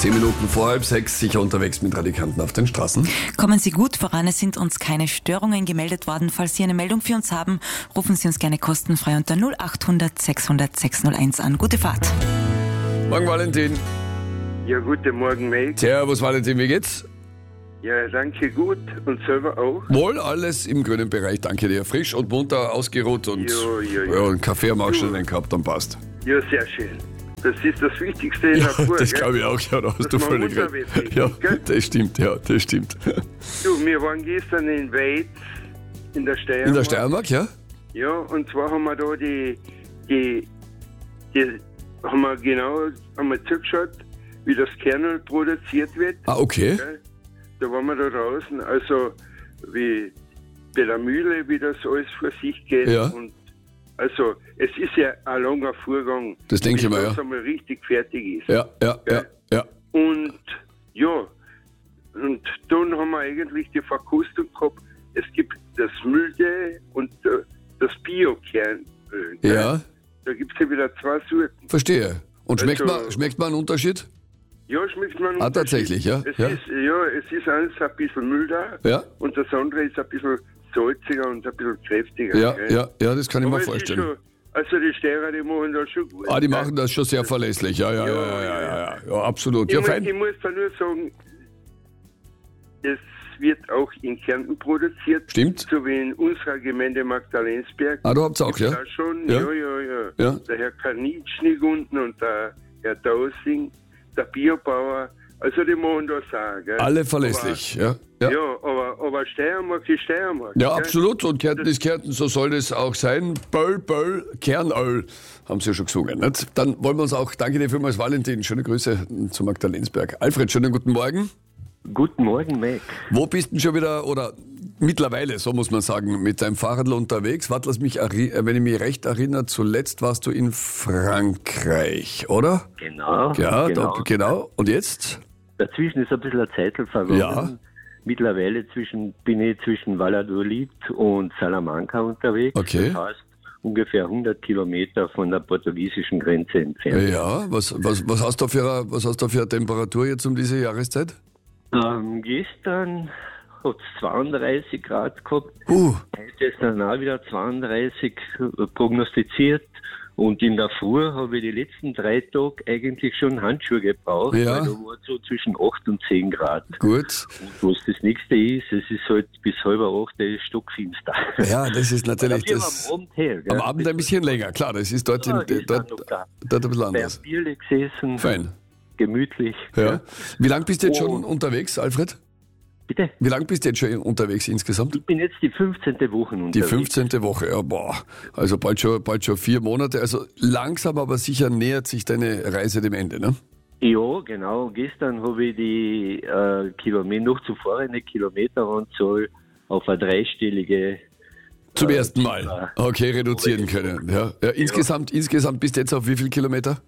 10 Minuten vor 5:30, sicher unterwegs mit Radikanten auf den Straßen. Kommen Sie gut voran, es sind uns keine Störungen gemeldet worden. Falls Sie eine Meldung für uns haben, rufen Sie uns gerne kostenfrei unter 0800 600 601 an. Gute Fahrt. Morgen, Valentin. Ja, guten Morgen, Mike. Servus, Valentin, wie geht's? Ja, danke, gut. Und selber auch? Wohl, alles im grünen Bereich, danke dir. Frisch und munter, ausgeruht und Ja. einen Kaffee am Ausstellen gehabt, dann passt. Ja, sehr schön. Das ist das Wichtigste in der Natur, das gell? glaube ich auch, ja, da hast Dass du man völlig recht. unterwegs Ja, ist, gell? das stimmt. Du, wir waren gestern in Weiz, in der Steiermark. In der Steiermark, ja? Ja, und zwar haben wir da die haben wir zugeschaut, wie das Kernöl produziert wird. Ah, okay. Gell? Da waren wir da draußen, also wie bei der Mühle, wie das alles vor sich geht. Ja. Und also es ist ja ein langer Vorgang, Das denke ich mal, das ja. einmal richtig fertig ist. Ja. Und ja, und dann haben wir eigentlich die Verkostung gehabt, es gibt das milde und das Bio-Kernöl. gell? Ja, Da gibt es ja wieder zwei Sorten. verstehe. Und Also- schmeckt man einen Unterschied? Ja, schmeckt man Ah, tatsächlich, ja? Es Ja. es ist eins ein bisschen milder Ja, und das andere ist ein bisschen salziger und ein bisschen kräftiger. ja, gell? ja, das kann ich Aber mir es ist vorstellen. schon, also die Steirer, die machen das schon gut. Ah, die gell? machen das schon sehr verlässlich, ja, absolut. Ich, Ja, muss, fein. ich muss da nur sagen, es wird auch in Kärnten produziert. Stimmt. So wie in unserer Gemeinde Magdalensberg. Ah, du habt's auch, ja? Da schon, Ja. ja. Ja. Der Herr Kanitschnig unten und der Herr Dausing, der Biobauer, also die machen das auch, gell? Alle verlässlich, ja. Ja, aber Steiermark ist Steiermark. Ja, gell? absolut. Und Kärnten ist Kärnten, so soll es auch sein. Böll, Kernöl, haben sie ja schon gesungen. Nicht? Dann wollen wir uns auch, danke dir vielmals, Valentin, schöne Grüße zu Magdalensberg. Alfred, schönen guten Morgen. Guten Morgen, Mike. Wo bist du denn schon wieder, oder mittlerweile, so muss man sagen, mit deinem Fahrradl unterwegs? Warte, lass mich, wenn ich mich recht erinnere, zuletzt warst du in Frankreich, oder? Genau. Ja, genau. genau. Und jetzt? Dazwischen ist ein bisschen eine Zeit vergangen. Ja. Mittlerweile bin ich zwischen Valladolid und Salamanca unterwegs. Okay. Das heißt, ungefähr 100 Kilometer von der portugiesischen Grenze entfernt. Ja, was hast du für eine Temperatur jetzt um diese Jahreszeit? Gestern hat es 32 Grad gehabt. Heute ist dann auch wieder 32 prognostiziert. Und in der Früh habe ich die letzten 3 Tage eigentlich schon Handschuhe gebraucht, Ja. weil da war so zwischen 8 und 10 Grad. Gut. Und was das nächste ist, es ist halt bis 7:30 stockfinster. Ja, das ist natürlich Dafür das. am Abend her, gell? Am Abend ein bisschen länger, klar, das ist dort, Ja, dort ein bisschen Bei anders. einem Bierle gesessen, Fein. gemütlich. Ja. Wie lange bist du jetzt schon Und- unterwegs, Alfred? Bitte? Wie lange bist du jetzt schon unterwegs insgesamt? Ich bin jetzt die 15. Woche Die unterwegs. 15. Woche, ja, boah. Also bald schon 4 Monate. Also langsam, aber sicher nähert sich deine Reise dem Ende, ne? Ja, genau. Gestern habe ich die noch zuvor eine Kilometeranzahl auf eine dreistellige Zum ersten Mal. Okay, reduzieren können. Ja. Insgesamt bist du jetzt auf wie viel Kilometer?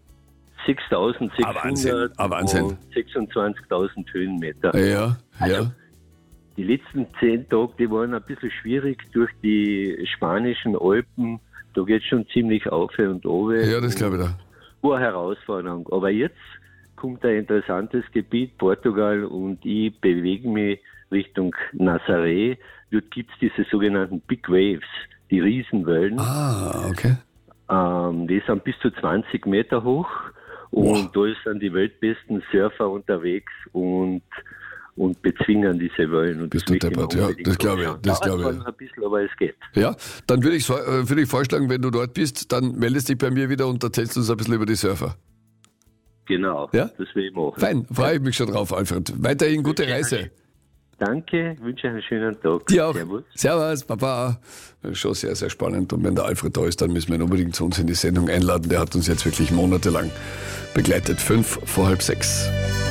6.600 Wahnsinn. und 26.000 Höhenmeter. Ja. Die letzten 10 Tage, die waren ein bisschen schwierig durch die spanischen Alpen. Da geht es schon ziemlich auf und runter. Ja, das glaube ich da. War eine Herausforderung. Aber jetzt kommt ein interessantes Gebiet, Portugal, und ich bewege mich Richtung Nazaré. Dort gibt es diese sogenannten Big Waves, die Riesenwellen. Ah, okay. Die sind bis zu 20 Meter hoch. Und da sind die weltbesten Surfer unterwegs und bezwingen diese Wellen. Und Bist das du möchte ich mir deppert, ja, unbedingt das glaube ich, anschauen. das Dauert glaube ich. zwar noch ein bisschen, aber es geht. Ja, dann würde ich vorschlagen, wenn du dort bist, dann meldest dich bei mir wieder und erzählst uns ein bisschen über die Surfer. Genau, Ja? das will ich machen. Fein, freue ich mich schon drauf, Alfred. Weiterhin gute Reise. Danke, wünsche einen schönen Tag. Dir auch. Servus. Servus, Papa. Schon sehr, sehr spannend. Und wenn der Alfred da ist, dann müssen wir ihn unbedingt zu uns in die Sendung einladen. Der hat uns jetzt wirklich monatelang begleitet. 5 vor halb 6.